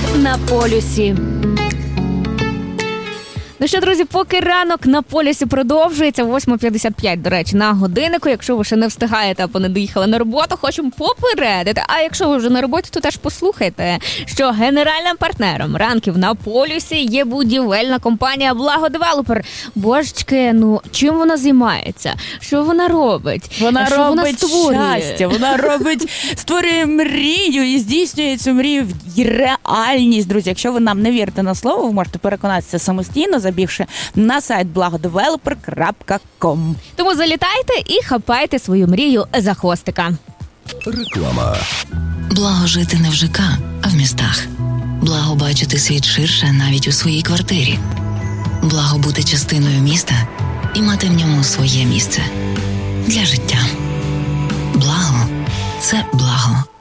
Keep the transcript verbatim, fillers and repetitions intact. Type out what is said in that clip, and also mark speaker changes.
Speaker 1: на полюсі. Ну що, друзі, поки ранок на полюсі продовжується, восьма п'ятдесят п'ять, до речі, на годиннику. Якщо ви ще не встигаєте або не доїхали на роботу, хочемо попередити. А якщо ви вже на роботі, то теж послухайте, що генеральним партнером ранків на полюсі є будівельна компанія «Благодевелопер». Божечки, ну чим вона займається? Що вона робить?
Speaker 2: Вона
Speaker 1: що
Speaker 2: робить
Speaker 1: вона
Speaker 2: щастя, вона робить, створює мрію і здійснює цю мрію в реальність, друзі. Якщо ви нам не вірите на слово, ви можете переконатися самостійно, забігши на сайт благодевелопер крапка ком.
Speaker 1: Тому залітайте і хапайте свою мрію за хвостика.
Speaker 3: Реклама.
Speaker 4: Благо жити не в ЖК, а в містах. Благо бачити світ ширше навіть у своїй квартирі. Благо бути частиною міста і мати в ньому своє місце. Для життя. Благо – це благо.